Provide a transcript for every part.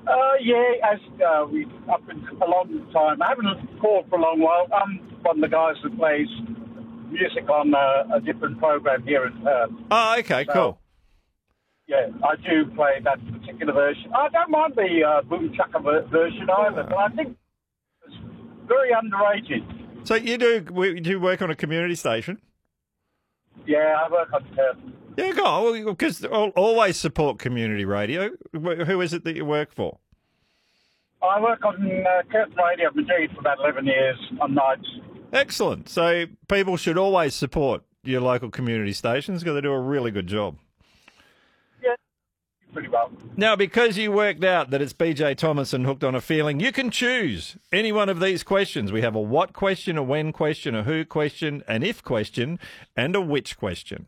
Yeah, as we've up in a long time. I haven't called for a long while. I'm one of the guys that plays music on a different program here in Perth. Oh, okay, So, cool. yeah, I do play that particular version. I don't mind the Boom Chaka version either, but I think it's very underrated. So you do work on a community station? Yeah, I work on Perth. Yeah, go on. Because always support community radio. Who is it that you work for? I work on Curtin Radio Madrid for about 11 years on nights. Excellent. So people should always support your local community stations because they do a really good job. Yeah, pretty well. Now, because you worked out that it's BJ Thomas and Hooked on a Feeling, you can choose any one of these questions. We have a what question, a when question, a who question, an if question, and a which question.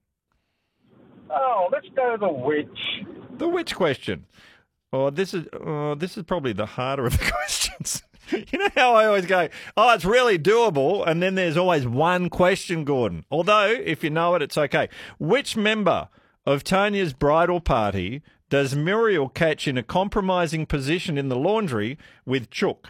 Oh, let's go the which. The which question. This is probably the harder of the questions. You know how I always go, it's really doable, and then there's always one question, Gordon. Although, if you know it, it's okay. Which member of Tanya's bridal party does Muriel catch in a compromising position in the laundry with Chook?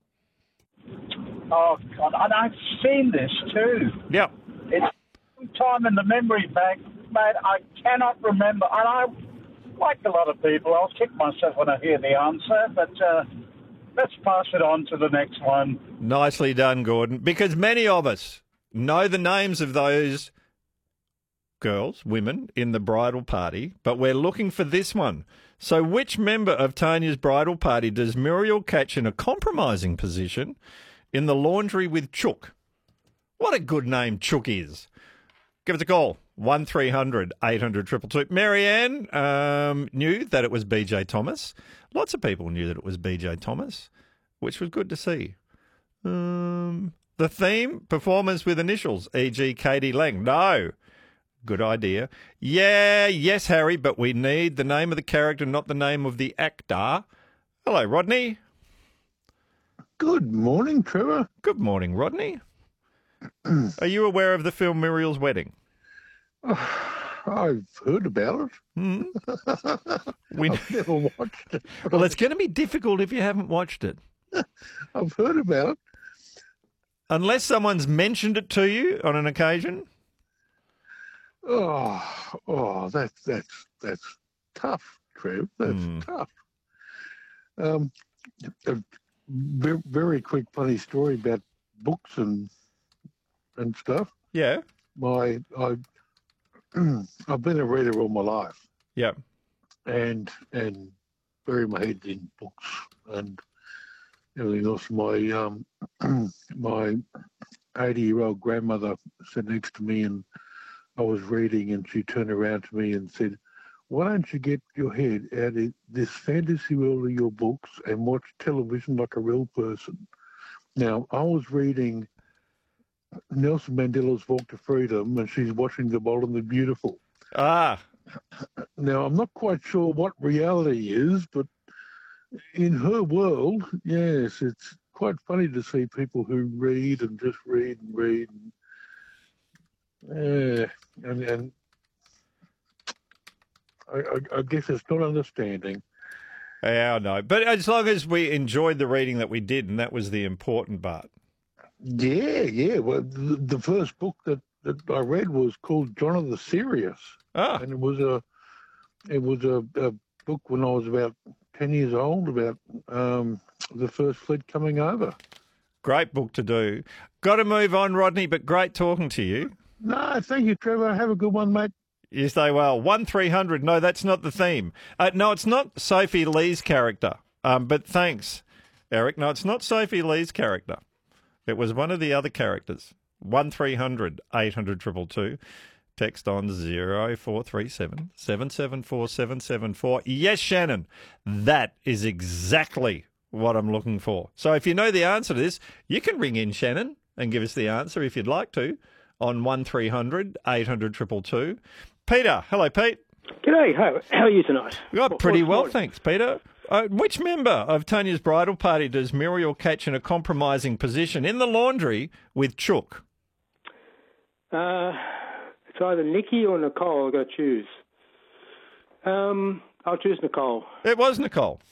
Oh, God, and I've seen this too. Yep. It's some time in the memory bank, mate. I cannot remember. And I, like a lot of people, I'll kick myself when I hear the answer, but let's pass it on to the next one. Nicely done, Gordon. Because many of us know the names of those girls, women, in the bridal party, but we're looking for this one. So which member of Tanya's bridal party does Muriel catch in a compromising position in the laundry with Chook? What a good name Chook is. Give us a call. 1300 800 222. Marianne knew that it was BJ Thomas. Lots of people knew that it was BJ Thomas, which was good to see. The theme, performance with initials, e.g. Katie Lang. No. Good idea. Yeah, yes, Harry, but we need the name of the character, not the name of the actor. Hello, Rodney. Good morning, Trevor. Good morning, Rodney. Are you aware of the film Muriel's Wedding? I've heard about it. I've never watched it. Well, it's going to be difficult if you haven't watched it. I've heard about it. Unless someone's mentioned it to you on an occasion. That's tough, Trev. That's tough. A very quick, funny story about books and stuff. Yeah. I've been a reader all my life. Yeah. And bury my head in books and everything else. My 80-year-old grandmother sat next to me and I was reading and she turned around to me and said, "Why don't you get your head out of this fantasy world of your books and watch television like a real person?" Now, I was reading Nelson Mandela's Walk to Freedom and she's watching The Bold and the Beautiful. Ah. Now, I'm not quite sure what reality is, but in her world, yes, it's quite funny to see people who read and just read and read. And I guess it's not understanding. Yeah, I know. But as long as we enjoyed the reading that we did, and that was the important part. Yeah. Well, the first book that I read was called John of the Serious. Ah. And it was a book when I was about 10 years old about the first fleet coming over. Great book to do. Got to move on, Rodney, but great talking to you. No, thank you, Trevor. Have a good one, mate. You stay well. 1300. No, that's not the theme. No, it's not Sophie Lee's character. But thanks, Eric. No, it's not Sophie Lee's character. It was one of the other characters. 1300 800 222. Text on 0437 774 774. Yes, Shannon, that is exactly what I'm looking for. So if you know the answer to this, you can ring in, Shannon, and give us the answer if you'd like to on 1300 800 222. Peter. Hello, Pete. G'day. How are you tonight? Pretty well, thanks, Peter. Which member of Tanya's bridal party does Muriel catch in a compromising position in the laundry with Chook? It's either Nikki or Nicole. I've got to choose. I'll choose Nicole. It was Nicole.